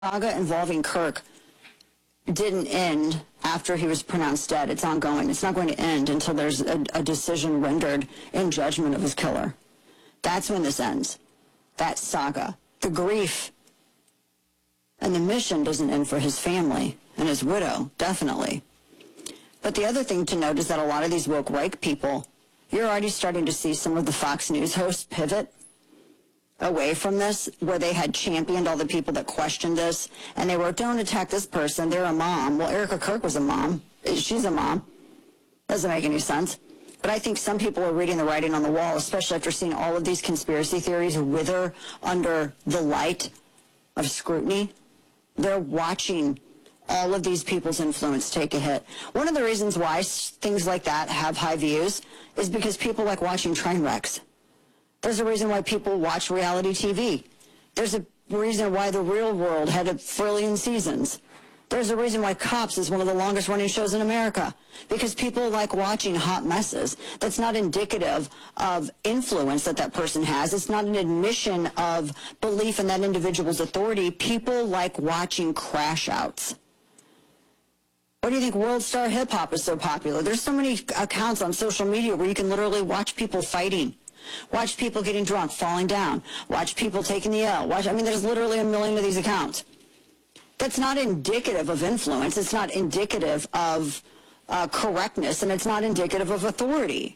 saga involving Kirk didn't end after he was pronounced dead. It's ongoing. It's not going to end until there's a decision rendered in judgment of his killer. That's when this ends. That saga. The grief and the mission doesn't end for his family and his widow, definitely. But the other thing to note is that a lot of these woke Reich people, you're already starting to see some of the Fox News hosts pivot away from this, where they had championed all the people that questioned this, and they wrote, don't attack this person, they're a mom. Well, Erica Kirk was a mom. She's a mom. Doesn't make any sense. But I think some people are reading the writing on the wall, especially after seeing all of these conspiracy theories wither under the light of scrutiny. They're watching all of these people's influence take a hit. One of the reasons why things like that have high views is because people like watching train wrecks. There's a reason why people watch reality TV. There's a reason why The Real World had a trillion seasons. There's a reason why Cops is one of the longest running shows in America, because people like watching hot messes. That's not indicative of influence that person has. It's not an admission of belief in that individual's authority. People like watching crash outs. Why do you think World Star Hip Hop is so popular? There's so many accounts on social media where you can literally watch people fighting. Watch people getting drunk, falling down. Watch people taking the L. There's literally a million of these accounts. That's not indicative of influence. It's not indicative of correctness, and it's not indicative of authority.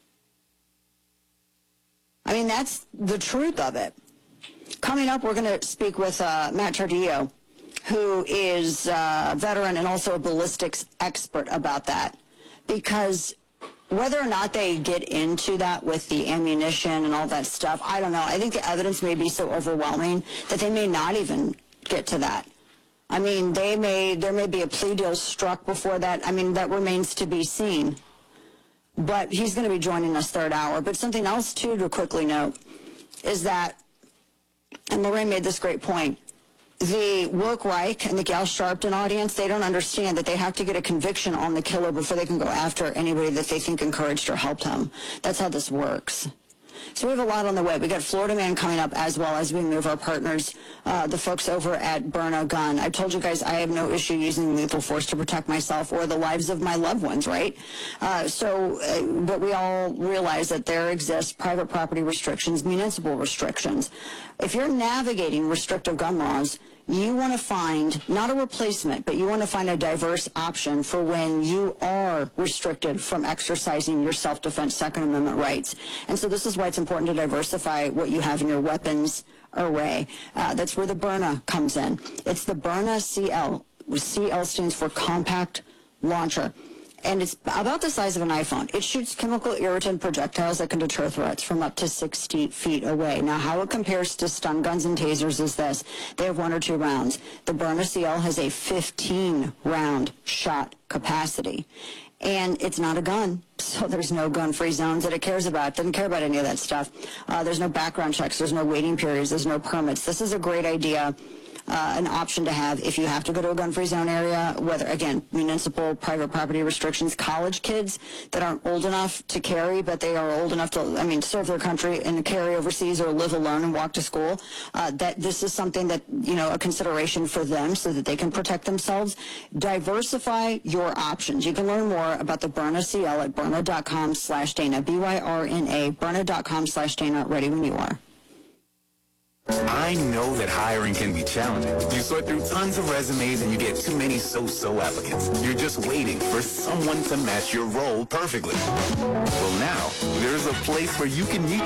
That's the truth of it. Coming up, we're going to speak with Matt Tardillo, who is a veteran and also a ballistics expert about that, because whether or not they get into that with the ammunition and all that stuff, I don't know. I think the evidence may be so overwhelming that they may not even get to that. There may be a plea deal struck before that. That remains to be seen. But he's going to be joining us third hour. But something else, too, to quickly note is that, and Lorraine made this great point, the woke Reich and the Gal Sharpton audience, they don't understand that they have to get a conviction on the killer before they can go after anybody that they think encouraged or helped him. That's how this works. So we have a lot on the way. We got Florida Man coming up, as well as we move our partners, the folks over at Byrna Gun. I told you guys I have no issue using lethal force to protect myself or the lives of my loved ones, right? But we all realize that there exist private property restrictions, municipal restrictions. If you're navigating restrictive gun laws, you want to find not a replacement, but you want to find a diverse option for when you are restricted from exercising your self-defense Second Amendment rights. And so this is why it's important to diversify what you have in your weapons array. That's where the Byrna comes in. It's the Byrna CL. CL stands for Compact Launcher. And it's about the size of an iPhone. It shoots chemical irritant projectiles that can deter threats from up to 60 feet away. Now, how it compares to stun guns and tasers is this. They have 1 or 2 rounds. The Byrna CL has a 15-round shot capacity. And it's not a gun, so there's no gun-free zones that it cares about. It doesn't care about any of that stuff. There's no background checks. There's no waiting periods. There's no permits. This is a great idea. An option to have if you have to go to a gun-free zone area, whether, again, municipal, private property restrictions, college kids that aren't old enough to carry, but they are old enough to, serve their country and carry overseas or live alone and walk to school, that this is something that, a consideration for them so that they can protect themselves. Diversify your options. You can learn more about the Byrna CL at Byrna.com/Dana, Byrna, Byrna.com/Dana, ready when you are. I know that hiring can be challenging. You sort through tons of resumes and you get too many so-so applicants. You're just waiting for someone to match your role perfectly. Well, now, there's a place where you can meet